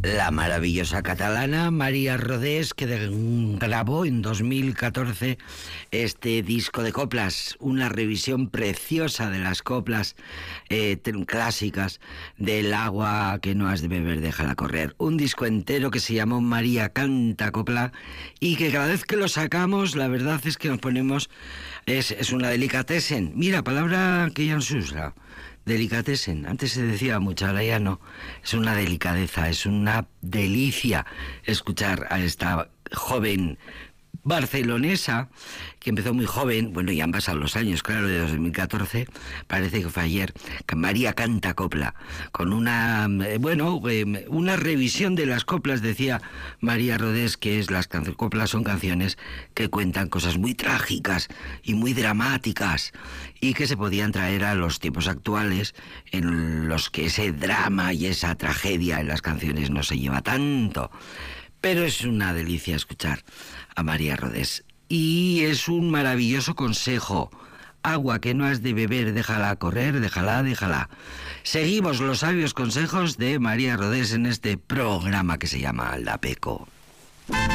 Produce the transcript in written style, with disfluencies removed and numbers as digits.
La maravillosa catalana María Rodés, que grabó en 2014 este disco de coplas, una revisión preciosa de las coplas clásicas del agua que no has de beber, déjala correr. Un disco entero que se llamó María Canta Copla y que cada vez que lo sacamos, la verdad es que nos ponemos... Es una delicatessen. Mira, palabra que ya no se usa. Delicatessen. Antes se decía mucho, ahora ya no. Es una delicadeza, es una delicia escuchar a esta joven barcelonesa, que empezó muy joven, bueno, ya han pasado los años, claro, de 2014, parece que fue ayer, que María Canta Copla, con una revisión de las coplas, decía María Rodés, que es las coplas son canciones que cuentan cosas muy trágicas y muy dramáticas, y que se podían traer a los tiempos actuales, en los que ese drama y esa tragedia en las canciones no se lleva tanto. Pero es una delicia escuchar a María Rodés. Y es un maravilloso consejo. Agua que no has de beber, déjala correr, déjala. Seguimos los sabios consejos de María Rodés en este programa que se llama La Peco.